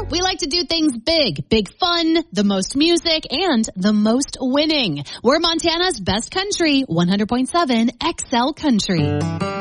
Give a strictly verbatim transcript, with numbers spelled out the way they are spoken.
We like to do things big, big fun, the most music, and the most winning. We're Montana's best country, one hundred point seven X L Country.